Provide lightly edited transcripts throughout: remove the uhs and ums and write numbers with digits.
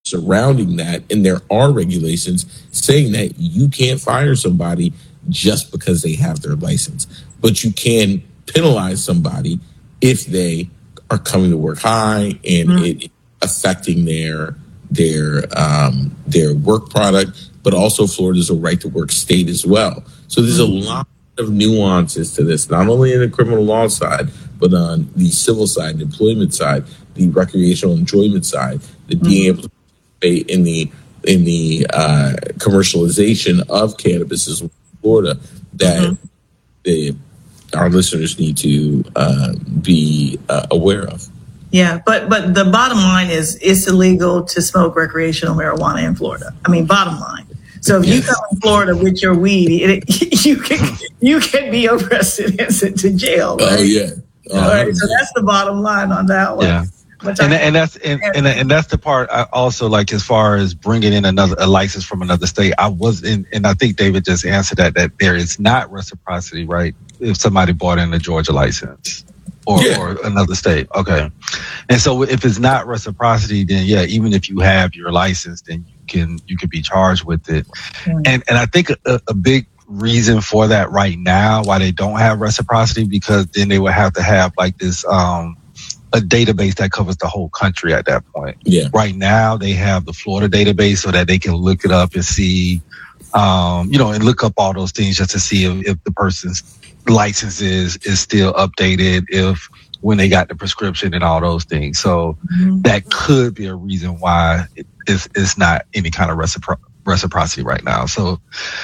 surrounding that, and there are regulations saying that you can't fire somebody just because they have their license, but you can penalize somebody if they are coming to work high and it affecting their work product. But also, Florida is a right to work state as well. So there's a lot of nuances to this, not only in the criminal law side, but on the civil side, the employment side, the recreational enjoyment side, the being able to participate in the commercialization of cannabis in Florida, that our listeners need to be aware of. Yeah, but the bottom line is it's illegal to smoke recreational marijuana in Florida. I mean, bottom line. So if you come in Florida with your weed, you can be arrested and sent to jail. Right? Oh yeah. All right. So that's the bottom line on that one. Yeah. And that's the part I also like, as far as bringing in a license from another state. I think David just answered that there is not reciprocity, right? If somebody bought in a Georgia license or another state. Okay. And so if it's not reciprocity, then even if you have your license, then you can be charged with it. And I think a big reason for that right now, why they don't have reciprocity, because then they would have to have like this a database that covers the whole country at that point. Yeah. Right now they have the Florida database so that they can look it up and see, and look up all those things just to see if the person's license is still updated, if when they got the prescription and all those things. So that could be a reason why it's not any kind of reciprocity right now. So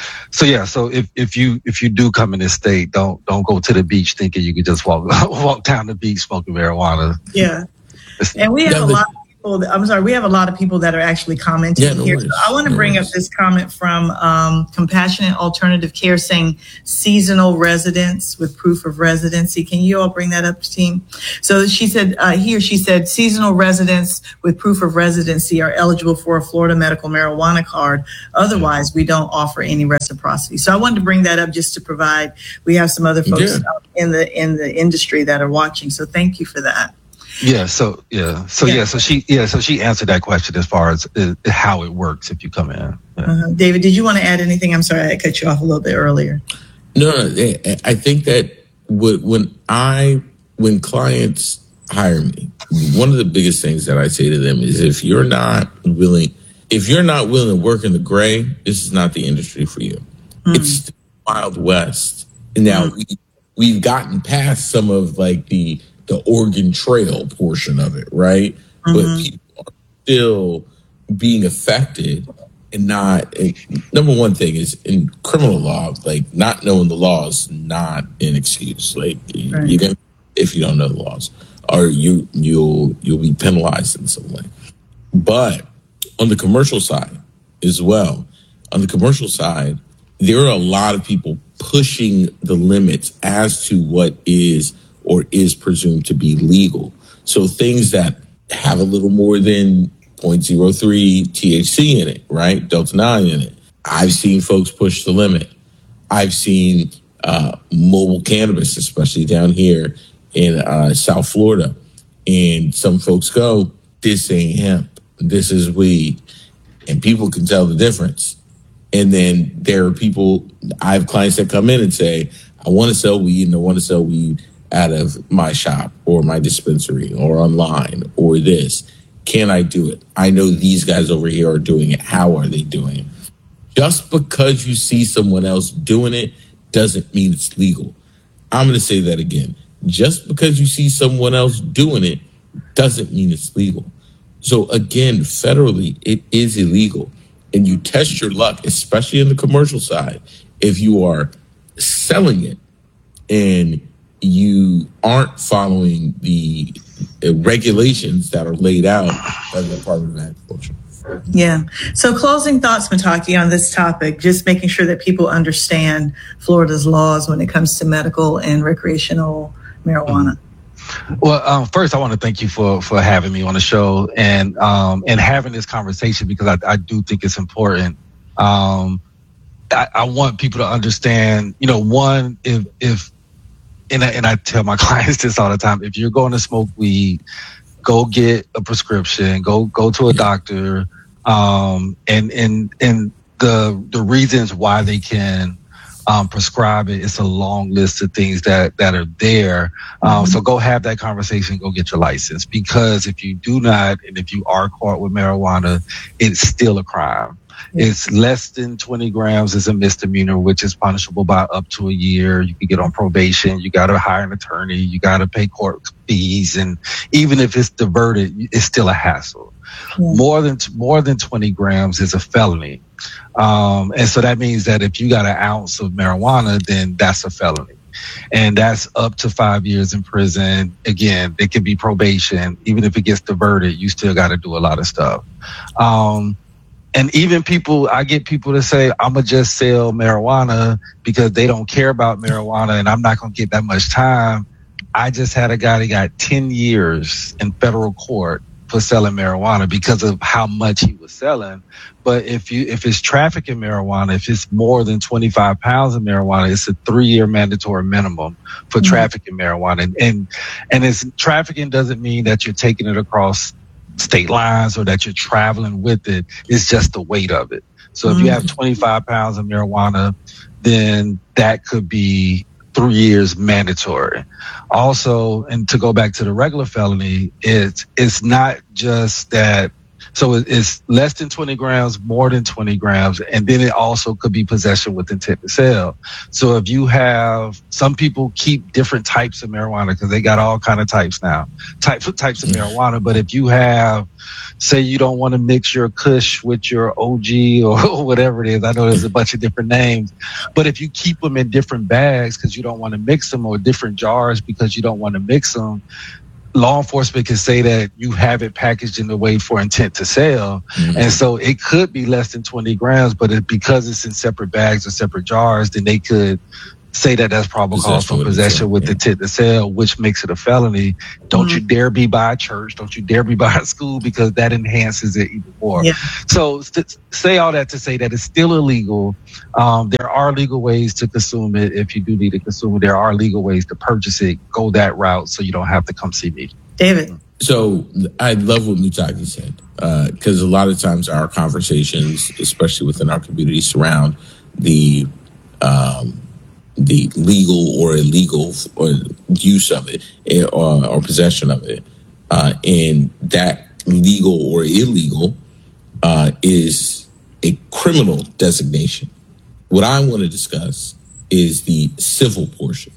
if you do come in this state, don't go to the beach thinking you can just walk down the beach smoking marijuana. Yeah. And we have a lot of people. We have a lot of people that are actually commenting here. So I want to bring up this comment from Compassionate Alternative Care saying seasonal residents with proof of residency. Can you all bring that up, team? So she said, she said seasonal residents with proof of residency are eligible for a Florida medical marijuana card. Otherwise, we don't offer any reciprocity. So I wanted to bring that up just to provide, we have some other folks in the industry that are watching. So thank you for that. So she answered that question as far as how it works if you come in. David, did you want to add anything? I'm sorry, I cut you off a little bit earlier. No, I think that when clients hire me, one of the biggest things that I say to them is, if you're not willing to work in the gray, this is not the industry for you. It's the Wild West. And now we've gotten past some of like the Oregon Trail portion of it, right? But people are still being affected, and not. Number one thing is, in criminal law, like, not knowing the law is not an excuse. Like, you're gonna, if you don't know the laws, or you'll be penalized in some way. But on the commercial side as well, there are a lot of people pushing the limits as to what is or is presumed to be legal. So things that have a little more than 0.03 THC in it, right? Delta 9 in it. I've seen folks push the limit. I've seen mobile cannabis, especially down here in South Florida. And some folks go, this ain't hemp, this is weed. And people can tell the difference. And then there are people, I have clients that come in and say, I want to sell weed, and I want to sell weed out of my shop or my dispensary or online or this. Can I do it? I know these guys over here are doing it. How are they doing it? Just because you see someone else doing it doesn't mean it's legal. I'm going to say that again. Just because you see someone else doing it doesn't mean it's legal. So again, federally, it is illegal. And you test your luck, especially in the commercial side, if you are selling it and you aren't following the regulations that are laid out by the Department of Agriculture. Yeah. So closing thoughts, Mataki, on this topic, just making sure that people understand Florida's laws when it comes to medical and recreational marijuana. Well, first, I want to thank you for having me on the show and having this conversation, because I do think it's important. I want people to understand, one, if and I tell my clients this all the time, if you're going to smoke weed, go get a prescription, go to a doctor, and the reasons why they can prescribe it. It's a long list of things that are there. So go have that conversation, go get your license, because if you do not, and if you are caught with marijuana, it's still a crime. It's less than 20 grams is a misdemeanor, which is punishable by up to a year. You can get on probation. You got to hire an attorney. You got to pay court fees. And even if it's diverted, it's still a hassle. More than 20 grams is a felony. And so that means that if you got an ounce of marijuana, then that's a felony. And that's up to 5 years in prison. Again, it could be probation. Even if it gets diverted, you still got to do a lot of stuff. And even I get people to say, I'm going to just sell marijuana because they don't care about marijuana and I'm not going to get that much time. I just had a guy that got 10 years in federal court for selling marijuana because of how much he was selling. But if it's trafficking marijuana, if it's more than 25 pounds of marijuana, it's a 3-year mandatory minimum for trafficking marijuana. And it's trafficking doesn't mean that you're taking it across state lines or that you're traveling with it. It's just the weight of it. So if you have 25 pounds of marijuana, then that could be 3 years mandatory. Also, and to go back to the regular felony, it's not just that. So it's less than 20 grams, more than 20 grams, and then it also could be possession with intent to sell. So if you have, some people keep different types of marijuana because they got all kind of types now, types of marijuana. But if you have, say you don't want to mix your Kush with your OG or whatever it is, I know there's a bunch of different names, but if you keep them in different bags because you don't want to mix them, or different jars because you don't want to mix them, law enforcement can say that you have it packaged in a way for intent to sell. And so it could be less than 20 grams, but because it's in separate bags or separate jars, then they could say that that's probable cause for possession with intent to sell, which makes it a felony. Don't you dare be by a church. Don't you dare be by a school, because that enhances it even more. So say all that to say that it's still illegal. There are legal ways to consume it. If you do need to consume it, there are legal ways to purchase it. Go that route so you don't have to come see me. David. So I love what Mutaki said, because a lot of times our conversations, especially within our community, surround the legal or illegal or use of it or possession of it. And that legal or illegal is a criminal designation. What I want to discuss is the civil portion.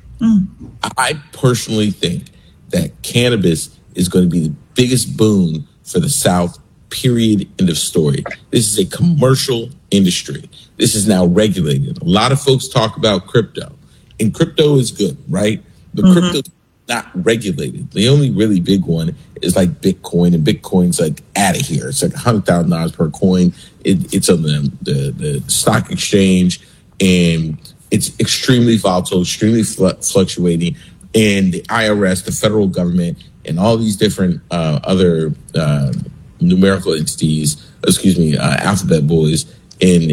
I personally think that cannabis is going to be the biggest boon for the South, period, end of story. This is a commercial industry. This is now regulated. A lot of folks talk about crypto, and crypto is good, right? But crypto is not regulated. The only really big one is like Bitcoin, and Bitcoin's like out of here. It's like $100,000 per coin. It's on the stock exchange, and it's extremely volatile, extremely fluctuating. And the IRS, the federal government, and all these different other numerical entities, alphabet boys in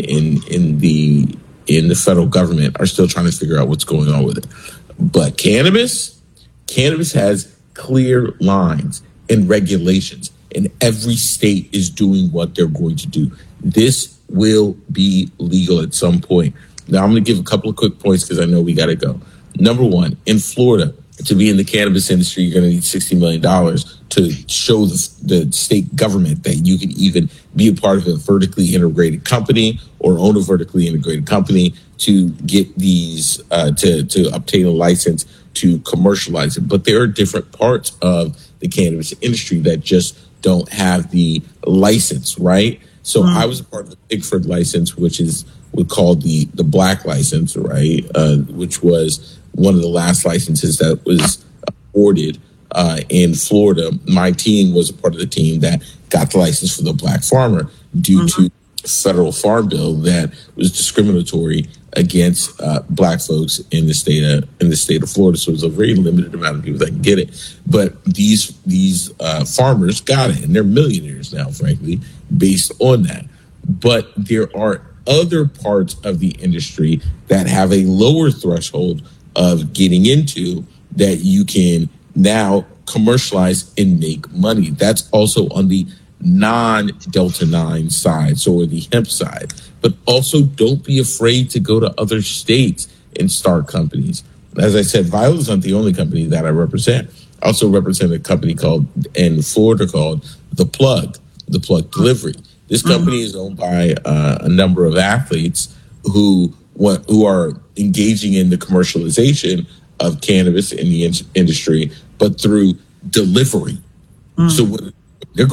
the federal government are still trying to figure out what's going on with it. But cannabis has clear lines and regulations, and every state is doing what they're going to do. This will be legal at some point. Now, I'm going to give a couple of quick points because I know we got to go. Number one, in Florida, to be in the cannabis industry, you're going to need $60 million to show the state government that you can even be a part of a vertically integrated company or own a vertically integrated company to get these, to obtain a license to commercialize it. But there are different parts of the cannabis industry that just don't have the license, right? So I was a part of the Bickford license, which is called the Black license, right? Which was one of the last licenses that was awarded in Florida. My team was a part of the team that got the license for the Black farmer due to a federal farm bill that was discriminatory against Black folks in the state of Florida. So it was a very limited amount of people that can get it. But these farmers got it, and they're millionaires now, frankly, based on that. But there are other parts of the industry that have a lower threshold of getting into that you can now commercialize and make money. That's also on the non-Delta 9 side, so the hemp side. But also don't be afraid to go to other states and start companies. As I said, Viola is not the only company that I represent. I also represent a company in Florida called The Plug Delivery. This company is owned by a number of athletes who are engaging in the commercialization of cannabis in the industry, but through delivery. So when they're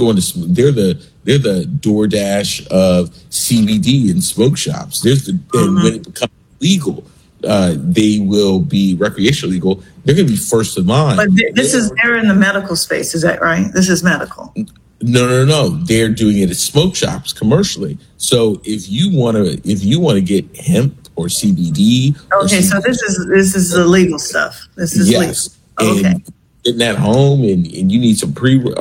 the DoorDash of CBD and smoke shops. And when it becomes legal, they will be recreational legal. They're going to be first in line. But they're in the medical space. Is that right? This is medical. No. They're doing it at smoke shops commercially. So if you want to get hemp or CBD. Okay, so this is the legal stuff. This is legal. Okay. And getting at home and you need some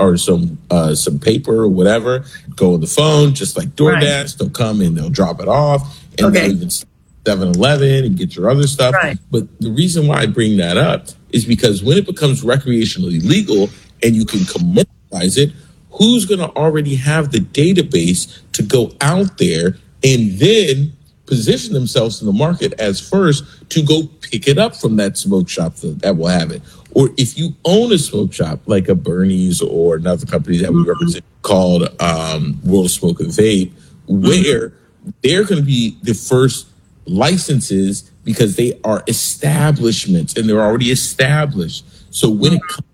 some paper or whatever, go on the phone, just like DoorDash. Right. They'll come and they'll drop it off, and they'll even 7-Eleven and get your other stuff. Right. But the reason why I bring that up is because when it becomes recreationally legal and you can commercialize it, who's going to already have the database to go out there and then position themselves in the market as first to go pick it up from that smoke shop that will have it? Or if you own a smoke shop like a Bernie's or another company that we represent called World of Smoke and Vape, where they're going to be the first licenses because they are establishments and they're already established. So when it comes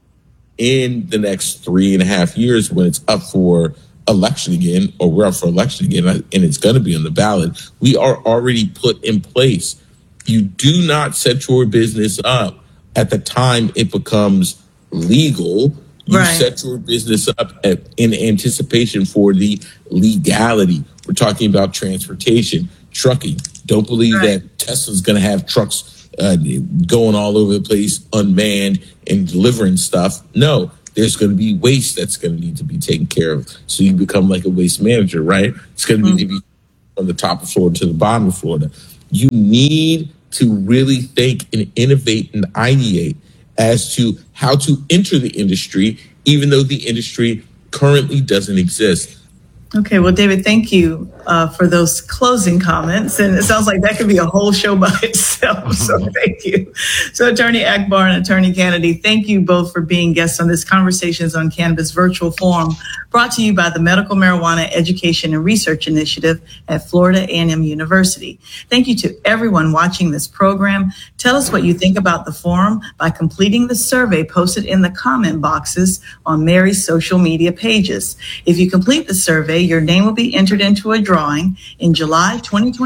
in the next 3.5 years, when it's up for election again, or we're up for election again, and it's going to be on the ballot, we are already put in place. You do not set your business up at the time it becomes legal. You set your business up in anticipation for the legality. We're talking about transportation, trucking. Don't believe that Tesla's going to have trucks going all over the place, unmanned and delivering stuff. No, there's going to be waste that's going to need to be taken care of. So you become like a waste manager, right? It's going to need to be from the top of Florida to the bottom of Florida. You need to really think and innovate and ideate as to how to enter the industry, even though the industry currently doesn't exist. Okay, well, David, thank you for those closing comments. And it sounds like that could be a whole show by itself. So thank you. So Attorney Akbar and Attorney Kennedy, thank you both for being guests on this Conversations on Cannabis virtual forum brought to you by the Medical Marijuana Education and Research Initiative at Florida A&M University. Thank you to everyone watching this program. Tell us what you think about the forum by completing the survey posted in the comment boxes on Mary's social media pages. If you complete the survey, your name will be entered into a drawing in July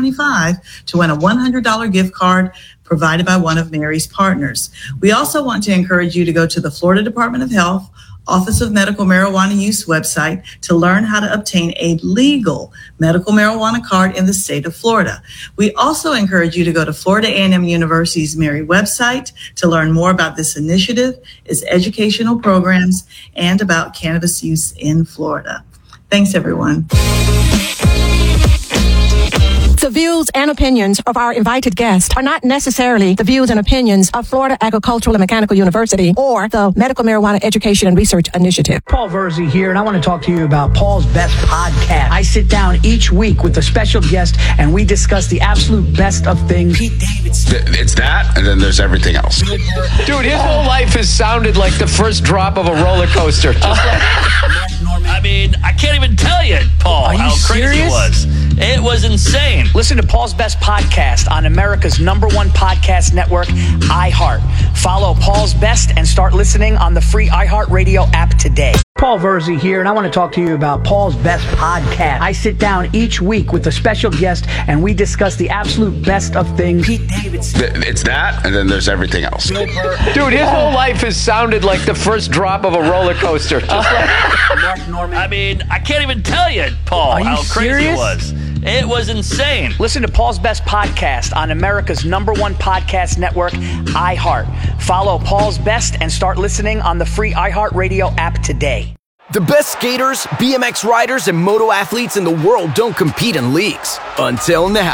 2025 to win a $100 gift card provided by one of Mary's partners. We also want to encourage you to go to the Florida Department of Health Office of Medical Marijuana Use website to learn how to obtain a legal medical marijuana card in the state of Florida. We also encourage you to go to Florida A&M University's Mary website to learn more about this initiative, its educational programs, and about cannabis use in Florida. Thanks, everyone. The views and opinions of our invited guests are not necessarily the views and opinions of Florida Agricultural and Mechanical University or the Medical Marijuana Education and Research Initiative. Paul Verzi here, and I want to talk to you about Paul's Best Podcast. I sit down each week with a special guest, and we discuss the absolute best of things. Pete Davidson. It's that, and then there's everything else. Dude, his whole life has sounded like the first drop of a roller coaster. I mean, I can't even tell you, Paul, how crazy it was. It was insane. Listen to Paul's Best Podcast on America's #1 podcast network, iHeart. Follow Paul's Best and start listening on the free iHeartRadio app today. Paul Verzi here, and I want to talk to you about Paul's Best Podcast. I sit down each week with a special guest, and we discuss the absolute best of things. Pete Davidson. It's that, and then there's everything else. Dude, his whole life has sounded like the first drop of a roller coaster. Mark Norman. I mean, I can't even tell you, Paul, how crazy it was. It was insane. Listen to Paul's Best Podcast on America's #1 podcast network, iHeart. Follow Paul's Best and start listening on the free iHeartRadio app today. The best skaters, BMX riders, and moto athletes in the world don't compete in leagues. Until now.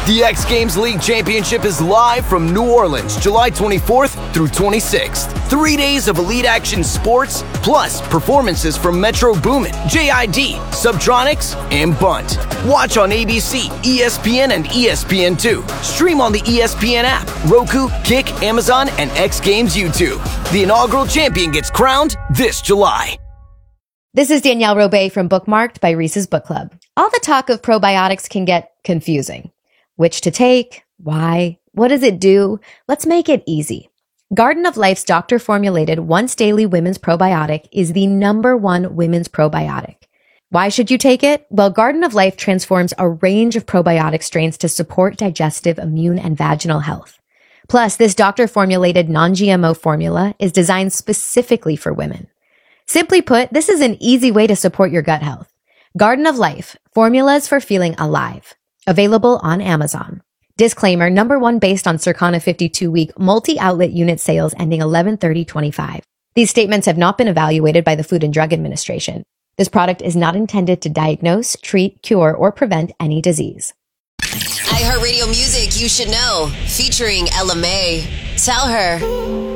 The X Games League Championship is live from New Orleans, July 24th through 26th. 3 days of elite action sports, plus performances from Metro Boomin, JID, Subtronics, and Bunt. Watch on ABC, ESPN, and ESPN2. Stream on the ESPN app, Roku, Kick, Amazon, and X Games YouTube. The inaugural champion gets crowned this July. This is Danielle Robay from Bookmarked by Reese's Book Club. All the talk of probiotics can get confusing. Which to take? Why? What does it do? Let's make it easy. Garden of Life's doctor-formulated once-daily women's probiotic is the #1 women's probiotic. Why should you take it? Well, Garden of Life transforms a range of probiotic strains to support digestive, immune, and vaginal health. Plus, this doctor-formulated non-GMO formula is designed specifically for women. Simply put, this is an easy way to support your gut health. Garden of Life, formulas for feeling alive. Available on Amazon. Disclaimer, #1 based on Circana 52-week multi-outlet unit sales ending 11/30/25. These statements have not been evaluated by the Food and Drug Administration. This product is not intended to diagnose, treat, cure, or prevent any disease. iHeartRadio Music You Should Know, featuring Ella Mai. Tell her.